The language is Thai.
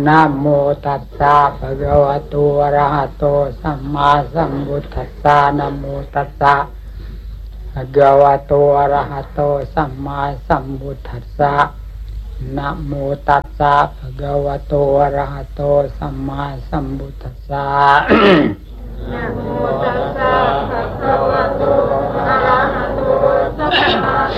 นะโมตัสสะภะคะวะโตอะระหะโตสัมมาสัมพุทธัสสะนะโมตัสสะภะคะวะโตอะระหะโตสัมมาสัมพุทธัสสะนะโมตัสสะภะคะวะโตอะระหะโตสัมมาสัมพุทธัสสะนะโมตัสสะภะคะวะโตอะระหะโตสัมมา